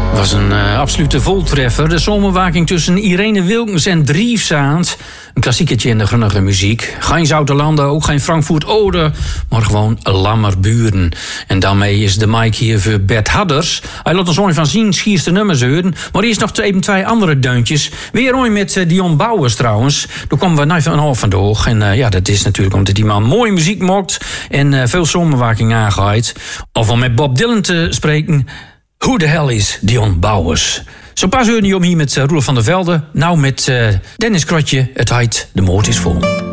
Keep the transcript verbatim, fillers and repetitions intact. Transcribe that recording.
was een uh, absolute voltreffer. De zomerwaking tussen Irene Wilkens en Driefzaand. Een klassieketje in de grunnige muziek. Geen Zoutelanden, ook geen Frankfurt Ode, maar gewoon Lammerburen. En daarmee is de mic hier voor Bert Hadders. Hij laat ons ooit van zien, schierste nummers horen. Maar eerst nog even twee andere deuntjes. Weer ooit met uh, Dion Bouwers trouwens. Daar komen we naar van half van de hoog. En uh, ja, dat is natuurlijk omdat die man mooie muziek maakt en uh, veel zomerwaking aangaat. Of om met Bob Dylan te spreken. Who the hell is Dion Bouwers? Zo pas hoorde je om hier met uh, Roelof van der Velde. Nou met uh, Dennis Krotje, het heet De Moord is vol.